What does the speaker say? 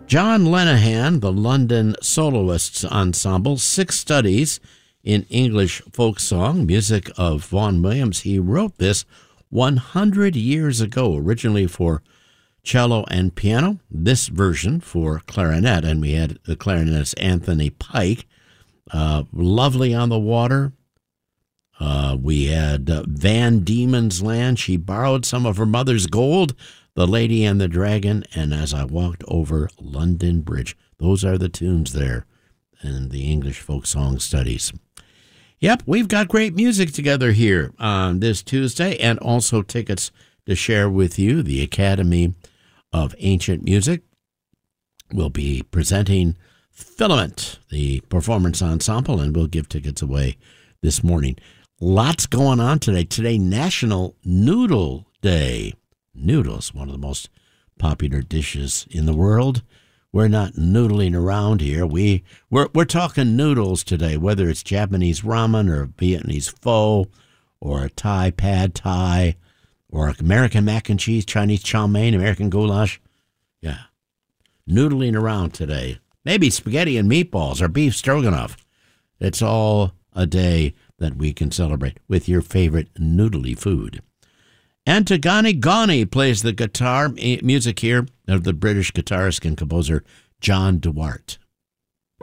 John Lenihan, the London Soloists Ensemble, 6 studies in English folk song, music of Vaughan Williams. He wrote this 100 years ago, originally for cello and piano, this version for clarinet, and we had the clarinetist Anthony Pike. Lovely on the Water. We had Van Diemen's Land. She borrowed some of her mother's gold, The Lady and the Dragon, and As I Walked Over London Bridge. Those are the tunes there in the English folk song studies. Yep, we've got great music together here on this Tuesday, and also tickets to share with you. The Academy of Ancient Music will be presenting Filament, the performance ensemble, and we'll give tickets away this morning. Lots going on today. Today, National Noodle Day. Noodles, one of the most popular dishes in the world. We're not noodling around here. We're talking noodles today, whether it's Japanese ramen or Vietnamese pho or a Thai pad Thai or American mac and cheese, Chinese chow mein, American goulash. Yeah, noodling around today. Maybe spaghetti and meatballs or beef stroganoff. It's all a day that we can celebrate with your favorite noodly food. Antigone Goni plays the guitar music here of the British guitarist and composer John Duarte.